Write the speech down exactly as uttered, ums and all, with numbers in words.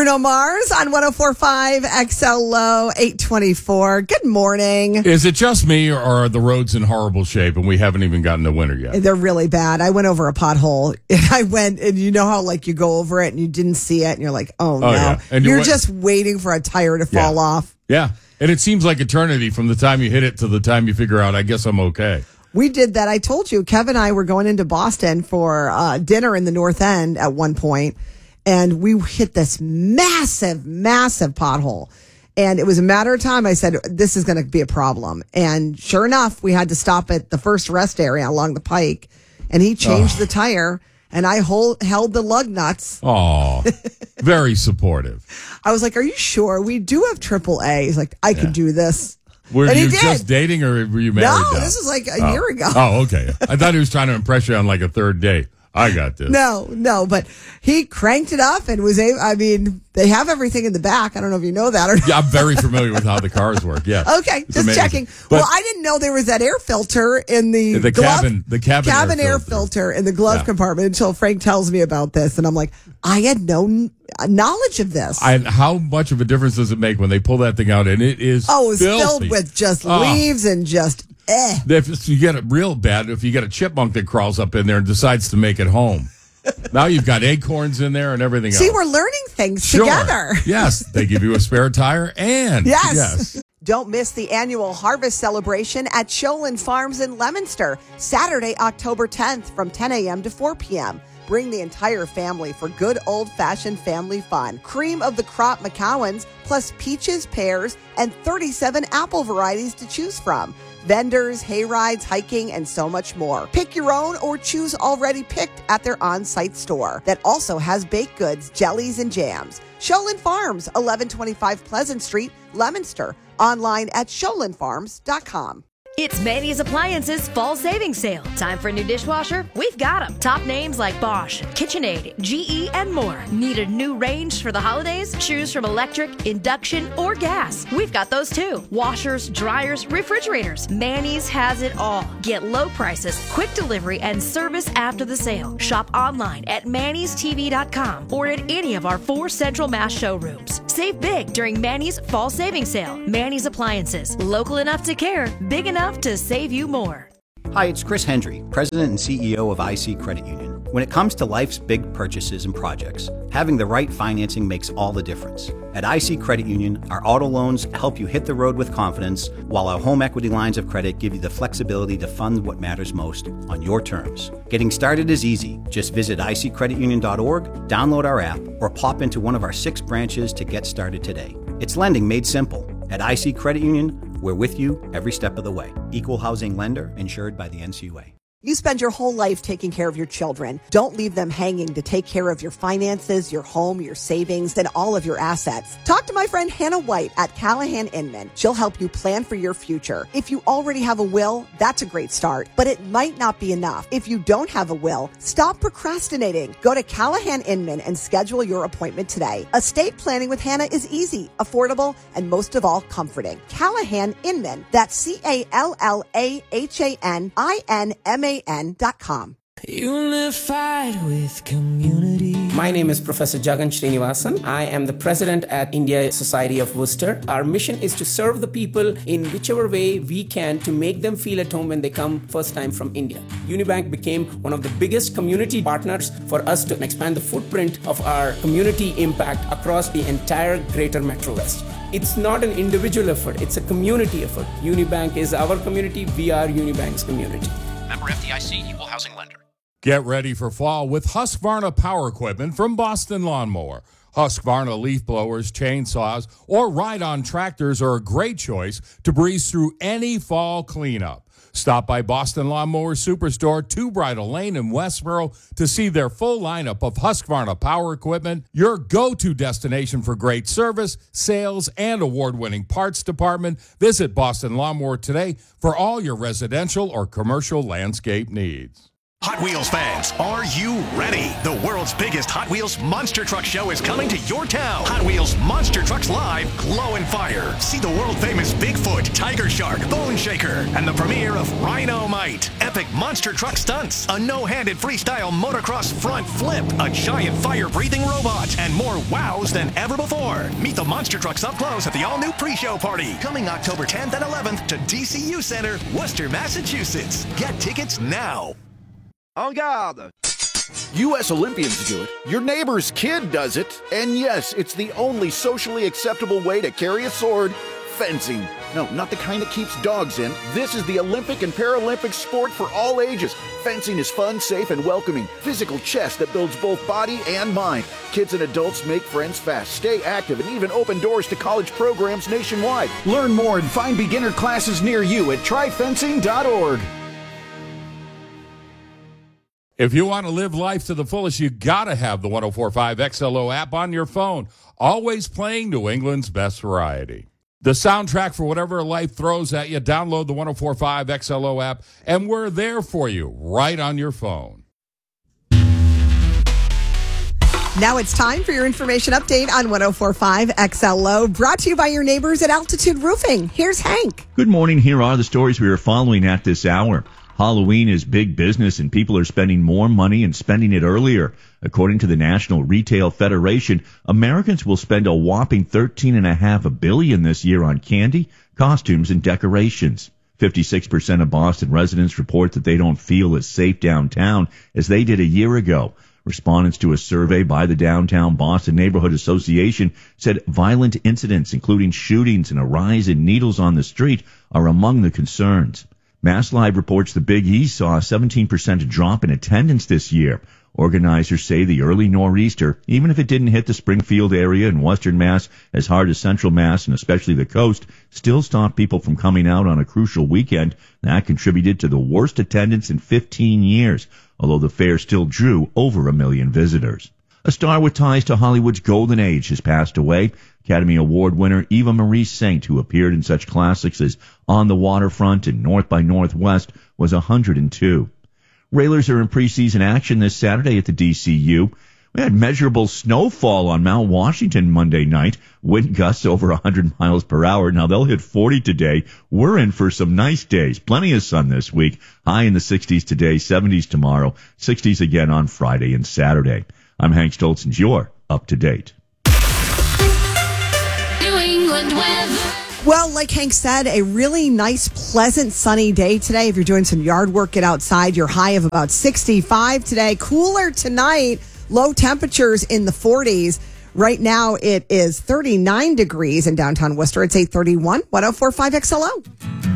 Bruno Mars on one oh four point five X L O eight twenty-four. Good morning. Is it just me, or are the roads in horrible shape and we haven't even gotten to winter yet? They're really bad. I went over a pothole and I went, and you know how like you go over it and you didn't see it and you're like, oh, no. yeah. And you you're went- just waiting for a tire to fall Yeah. off. Yeah. And it seems like eternity from the time you hit it to the time you figure out, I guess I'm okay. We did that. I told you, Kevin and I were going into Boston for uh, dinner in the North End at one point, and we hit this massive, massive pothole. And it was a matter of time. I said, this is going to be a problem. And sure enough, we had to stop at the first rest area along the pike, and he changed Oh. the tire, and I hold, held the lug nuts. Oh, very supportive. I was like, are you sure? We do have triple A. He's like, I Yeah. can do this. Were And he you did. just dating, or were you married? No, now? this was like a Oh. year ago. Oh, okay. I thought he was trying to impress you on like a third date. I got this. No, no, but he cranked it up and was able, I mean, they have everything in the back. I don't know if you know that or not. Yeah, I'm very familiar with how the cars work. Yeah. Okay, It's just amazing. checking. But well, I didn't know there was that air filter in the, The glove, cabin- the cabin air air filter. filter in the glove Yeah. compartment until Frank tells me about this, and I'm like, I had no kn- knowledge of this. And how much of a difference does it make when they pull that thing out and it is oh, it was filthy. filled with just Oh. leaves and just eh. If you get it real bad, if you get a chipmunk that crawls up in there and decides to make it home, now you've got acorns in there and everything See, else. we're learning things Sure. together. Yes, they give you a spare tire and Yes. yes. Don't miss the annual harvest celebration at Sholin Farms in Leominster, Saturday, October tenth from ten a.m. to four p.m. Bring the entire family for good old-fashioned family fun. Cream of the crop Macauans, plus peaches, pears, and thirty-seven apple varieties to choose from. Vendors, hay rides, hiking, and so much more. Pick your own or choose already picked at their on-site store that also has baked goods, jellies, and jams. Sholin Farms, eleven twenty-five Pleasant Street, Leominster. Online at sholin farms dot com. It's Manny's Appliances Fall Savings Sale. Time for a new dishwasher? We've got them. Top names like Bosch, KitchenAid, G E, and more. Need a new range for the holidays? Choose from electric, induction, or gas. We've got those too. Washers, dryers, refrigerators. Manny's has it all. Get low prices, quick delivery, and service after the sale. Shop online at manny's t v dot com or at any of our four Central Mass showrooms. Save big during Manny's Fall Savings Sale. Manny's Appliances. Local enough to care, big enough to save you more. Hi, it's Chris Hendry, President and C E O of I C Credit Union. When it comes to life's big purchases and projects, having the right financing makes all the difference. At I C Credit Union, our auto loans help you hit the road with confidence, while our home equity lines of credit give you the flexibility to fund what matters most on your terms. Getting started is easy. Just visit i c credit union dot org, download our app, or pop into one of our six branches to get started today. It's lending made simple. At I C Credit Union, we're with you every step of the way. Equal housing lender, insured by the N C U A. You spend your whole life taking care of your children. Don't leave them hanging to take care of your finances, your home, your savings, and all of your assets. Talk to my friend Hannah White at Callahan Inman. She'll help you plan for your future. If you already have a will, that's a great start, but it might not be enough. If you don't have a will, stop procrastinating. Go to Callahan Inman and schedule your appointment today. Estate planning with Hannah is easy, affordable, and most of all, comforting. Callahan Inman. That's C A L L A H A N I N M A N dot com. Unified with community. My name is Professor Jagan Srinivasan. I am the president at India Society of Worcester. Our mission is to serve the people in whichever way we can to make them feel at home when they come first time from India. Unibank became one of the biggest community partners for us to expand the footprint of our community impact across the entire greater Metro West. It's not an individual effort, it's a community effort. Unibank is our community, we are Unibank's community. Member F D I C, Equal Housing Lender. Get ready for fall with Husqvarna Power Equipment from Boston Lawnmower. Husqvarna leaf blowers, chainsaws, or ride-on tractors are a great choice to breeze through any fall cleanup. Stop by Boston Lawnmower Superstore, Two Bridle Lane in Westboro to see their full lineup of Husqvarna Power Equipment, your go-to destination for great service, sales, and award-winning parts department. Visit Boston Lawnmower today for all your residential or commercial landscape needs. Hot Wheels fans, are you ready? The world's biggest Hot Wheels Monster Truck Show is coming to your town. Hot Wheels Monster Trucks Live Glow and Fire. See the world-famous Bigfoot, Tiger Shark, Bone Shaker, and the premiere of Rhino-Mite. Epic monster truck stunts, a no-handed freestyle motocross front flip, a giant fire-breathing robot, and more wows than ever before. Meet the monster trucks up close at the all-new pre-show party. Coming October tenth and eleventh to D C U Center, Worcester, Massachusetts. Get tickets now. En garde! U S Olympians do it, your neighbor's kid does it, and yes, it's the only socially acceptable way to carry a sword, fencing. No, not the kind that keeps dogs in. This is the Olympic and Paralympic sport for all ages. Fencing is fun, safe, and welcoming. Physical chess that builds both body and mind. Kids and adults make friends fast, stay active, and even open doors to college programs nationwide. Learn more and find beginner classes near you at try fencing dot org. If you want to live life to the fullest, you got to have the one oh four point five X L O app on your phone, always playing New England's best variety. The soundtrack for whatever life throws at you, download the one oh four point five X L O app, and we're there for you right on your phone. Now it's time for your information update on one oh four point five X L O, brought to you by your neighbors at Altitude Roofing. Here's Hank. Good morning. Here are the stories we are following at this hour. Halloween is big business, and people are spending more money and spending it earlier. According to the National Retail Federation, Americans will spend a whopping thirteen point five billion dollars this year on candy, costumes, and decorations. fifty-six percent of Boston residents report that they don't feel as safe downtown as they did a year ago. Respondents to a survey by the Downtown Boston Neighborhood Association said violent incidents, including shootings and a rise in needles on the street, are among the concerns. MassLive reports the Big E saw a seventeen percent drop in attendance this year. Organizers say the early nor'easter, even if it didn't hit the Springfield area and Western Mass as hard as Central Mass and especially the coast, still stopped people from coming out on a crucial weekend. That contributed to the worst attendance in fifteen years, although the fair still drew over a million visitors. A star with ties to Hollywood's golden age has passed away. Academy Award winner Eva Marie Saint, who appeared in such classics as On the Waterfront and North by Northwest, was one hundred two. Railers are in preseason action this Saturday at the D C U. We had measurable snowfall on Mount Washington Monday night, wind gusts over one hundred miles per hour. Now they'll hit forty today. We're in for some nice days. Plenty of sun this week. High in the sixties today, seventies tomorrow, sixties again on Friday and Saturday. I'm Hank Stoltz, and you're up to date. New England weather. Well, like Hank said, a really nice, pleasant, sunny day today. If you're doing some yard work, get outside. Your high of about sixty-five today. Cooler tonight. Low temperatures in the forties. Right now, it is thirty-nine degrees in downtown Worcester. It's eight thirty-one. one oh four point five X L O.